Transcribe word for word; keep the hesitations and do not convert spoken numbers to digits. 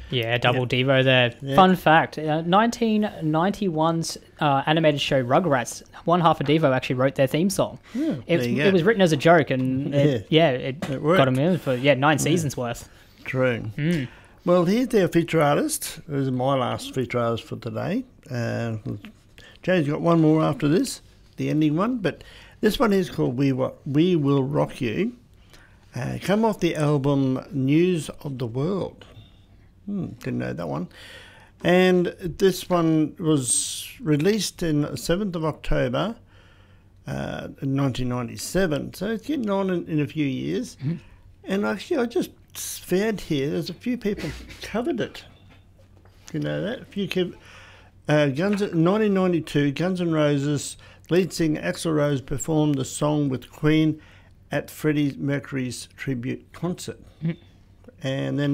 Yeah, double Yeah. Devo there. Yeah. Fun fact, uh, nineteen ninety-one's uh, animated show Rugrats, one half of Devo actually wrote their theme song. Yeah, it, there you it go. was written as a joke, and it, yeah. it, It got worked. him in for yeah nine seasons worth. True. Mm. Well, here's their feature artist. This is my last feature artist for today. Uh, James got one more after this, the ending one, but this one is called We, Wa- we Will Rock You. Uh, come off the album News of the World. Hmm, didn't know that one. And this one was released in seventh of October uh, in nineteen ninety-seven. So it's getting on in, in a few years. Mm-hmm. And actually, I just found here, there's a few people covered it. You know that? A few co- uh, Guns nineteen ninety-two, Guns N' Roses lead singer Axl Rose performed the song with Queen at Freddie Mercury's tribute concert. Mm. And then